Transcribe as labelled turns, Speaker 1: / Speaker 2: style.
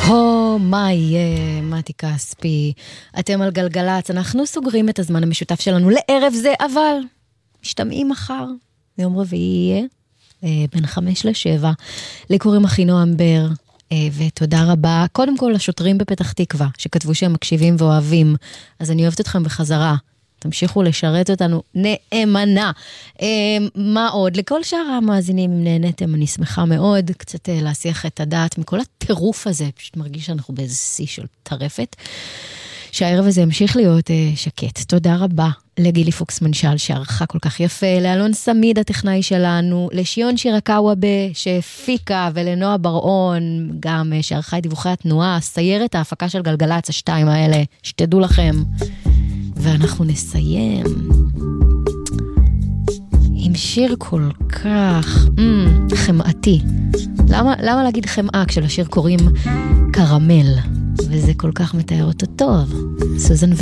Speaker 1: מה יהיה, מתי כספי, אתם על גלגלץ, אנחנו סוגרים את הזמן המשותף שלנו לערב זה, אבל משתמעים מחר, יום רביעי יהיה, בין 5-7, לקוראים אחינועם בר, ותודה רבה, קודם כל לשוטרים בפתח תקווה, שכתבו שהם מקשיבים ואוהבים, אז אני אוהבת אתכם בחזרה, תמשיכו לשרת אותנו נאמנה. מה עוד? לכל שאר המאזינים, אם נהניתם, אני שמחה מאוד, קצת להסיח את הדעת מכל הטירוף הזה, פשוט מרגיש שאנחנו באיזה שיא של טרפת, שהערב הזה ימשיך להיות שקט. תודה רבה לגילי פוקס מנשל שערכה כל כך יפה, לאלון סמיד הטכנאי שלנו, לשיון שירקאוובה שהפיקה, ולנועה ברעון גם שערכה את דיווחי התנועה, סיירת ההפקה של גלגלץ, השתיים האלה, שתדעו לכם. ואנחנו נסיים עם שיר כל כך חמאתי. למה להגיד חמאה כשלשיר קוראים קרמל? וזה כל כך מתאר אותו טוב. סוזן